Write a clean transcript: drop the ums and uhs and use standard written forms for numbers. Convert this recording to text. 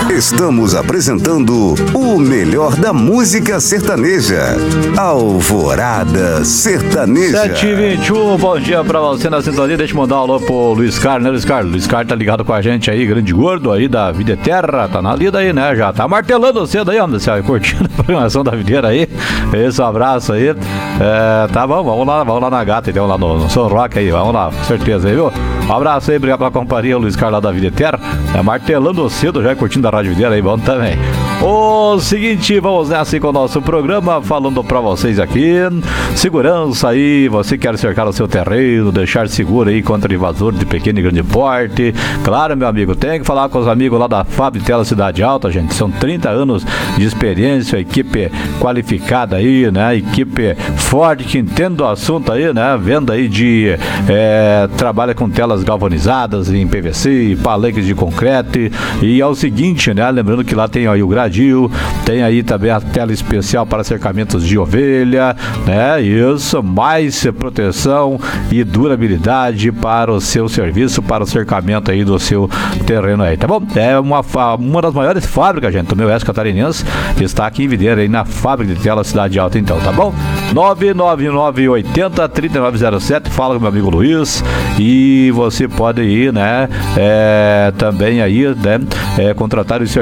Estamos apresentando o melhor da música sertaneja. Alvorada Sertaneja. 7h21, bom dia pra você na sintonia. Deixa eu mandar um alô pro Luiz Carlos, né, Luiz Carlos? Luiz Carlos tá ligado com a gente aí, grande gordo aí da Vida Terra. Tá na lida aí, né? Já tá martelando cedo aí, ó, curtindo a programação da videira aí. Esse abraço aí. Tá bom, vamos lá na gata, então, lá no São Roque aí, vamos lá, com certeza aí, viu? Um abraço aí, obrigado pela companhia, Luiz Carlos lá da Vida Terra. Martelando cedo já, curtindo a Rádio Videira aí, bom também. O seguinte, vamos nessa aí com o nosso programa, falando pra vocês aqui, segurança aí, você quer cercar o seu terreno, deixar seguro aí contra invasores de pequeno e grande porte. Claro, meu amigo, tem que falar com os amigos lá da Fábio Tela Cidade Alta, gente, são 30 anos de experiência, equipe qualificada aí, né, equipe forte que entende do assunto aí, né, venda aí de, trabalha com telas galvanizadas em PVC, palanques de concreto, e é o seguinte, né, lembrando que lá tem aí o gradil, tem aí também a tela especial para cercamentos de ovelha, né, isso, mais proteção e durabilidade para o seu serviço, para o cercamento aí do seu terreno aí, tá bom? É uma das maiores fábricas, gente, do meu oeste catarinense, está aqui em Videira, aí na fábrica de tela Cidade Alta, então, tá bom? 99980-3907, fala com meu amigo Luiz, e você pode ir, né, também aí, né, contratar o serviço